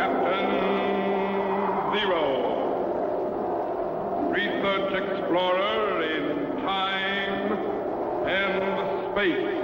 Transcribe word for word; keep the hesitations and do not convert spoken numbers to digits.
Captain Zero, research explorer in time and space.